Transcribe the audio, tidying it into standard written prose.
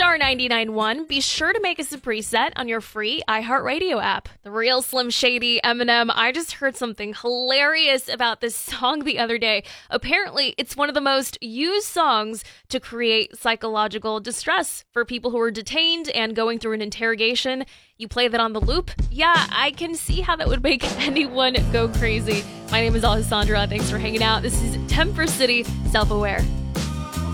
star 99.1. Be sure to make us a preset on your free iHeartRadio app. The Real Slim Shady, Eminem. I just heard something hilarious about this song the other day. Apparently, it's one of the most used songs to create psychological distress for people who are detained and going through an interrogation. You play that on the loop? Yeah, I can see how that would make anyone go crazy. My name is Alessandra. Thanks for hanging out. This is Temper City Self-Aware.